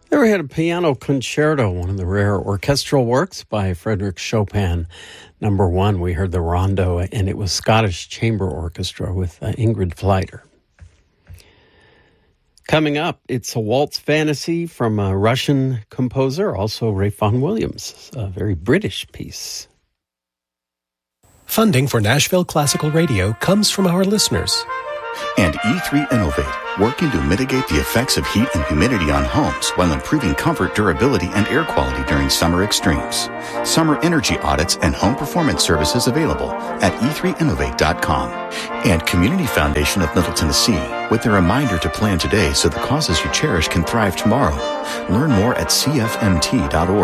There we had a piano concerto, one of the rare orchestral works by Frédéric Chopin. Number one, we heard the Rondo, and it was Scottish Chamber Orchestra with Ingrid Fleiter. Coming up, it's a waltz fantasy from a Russian composer, also Ralph Vaughan Williams, a very British piece. Funding for Nashville Classical Radio comes from our listeners. And E3 Innovate, working to mitigate the effects of heat and humidity on homes while improving comfort, durability, and air quality during summer extremes. Summer energy audits and home performance services available at e3innovate.com. And Community Foundation of Middle Tennessee, with a reminder to plan today so the causes you cherish can thrive tomorrow. Learn more at cfmt.org.